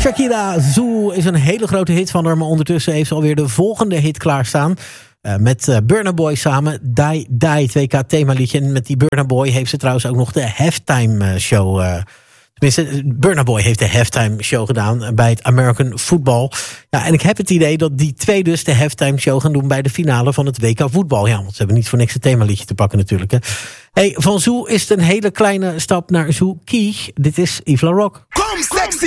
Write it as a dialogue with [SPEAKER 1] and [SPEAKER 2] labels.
[SPEAKER 1] Shakira, Zoo is een hele grote hit van haar, maar ondertussen heeft ze alweer de volgende hit klaarstaan. Met Burna Boy samen, Die Die, 2K themaliedje. En met die Burna Boy heeft ze trouwens ook nog de halftime show. Tenminste, Burna Boy heeft de halftime show gedaan bij het American Football. Ja, en ik heb het idee dat die twee dus de halftime show gaan doen bij de finale van het WK voetbal. Ja, want ze hebben niet voor niks een themaliedje te pakken natuurlijk. Hè. Hey, van Zoo is het een hele kleine stap naar Zoo Key. Dit is Yves La Rock.
[SPEAKER 2] Kom sexy!